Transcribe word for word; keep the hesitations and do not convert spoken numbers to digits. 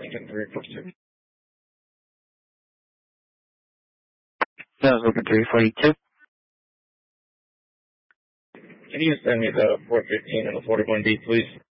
Lincoln three forty-two. That was Lincoln three forty-two. Can you send me the four fifteen and the forty-one B, please?